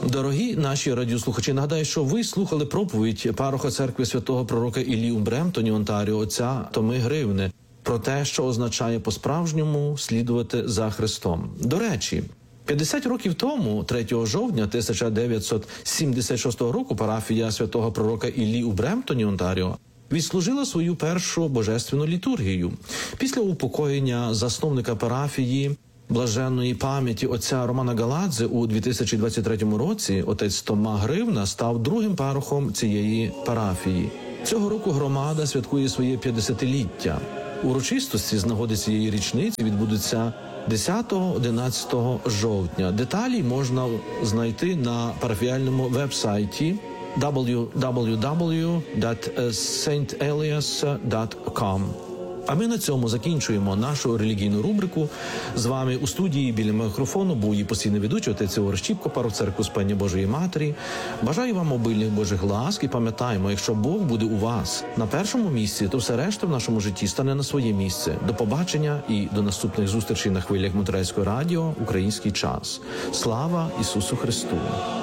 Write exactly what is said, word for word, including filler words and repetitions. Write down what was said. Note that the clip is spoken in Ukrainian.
Дорогі наші радіослухачі, нагадаю, що ви слухали проповідь пароха церкви святого пророка Іллі у Бремптоні, Онтаріо, отця Томи Гривни, про те, що означає по-справжньому слідувати за Христом. До речі, п'ятдесят років тому, третього жовтня тисяча дев'ятсот сімдесят шостого року, парафія святого пророка Іллі у Бремптоні, Онтаріо, відслужила свою першу божественну літургію. Після упокоєння засновника парафії блаженної пам'яті отця Романа Галадзе у дві тисячі двадцять третьому році отець Тома Гривна став другим парохом цієї парафії. Цього року громада святкує своє п'ятдесятиліття. Урочистості з нагоди цієї річниці відбудуться десятого-одинадцятого жовтня. Деталі можна знайти на парафіальному веб-сайті дабл ю дабл ю дабл ю крапка сент еліас крапка ком. А ми на цьому закінчуємо нашу релігійну рубрику. З вами у студії біля мікрофону був її постійний ведучий отець Ігор Щіпко, парох церкви Успення Божої Матері. Бажаю вам обильних Божих ласк і пам'ятаємо, якщо Бог буде у вас на першому місці, то все решта в нашому житті стане на своє місце. До побачення і до наступних зустрічей на хвилях Монтерейського радіо «Український час». Слава Ісусу Христу!